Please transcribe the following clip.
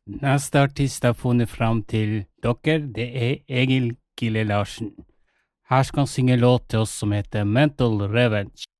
Neste artist jeg har funnet fram til dere, det er Egil Gille Larsen. Her skal han synge låt til oss som heter Mental Revenge.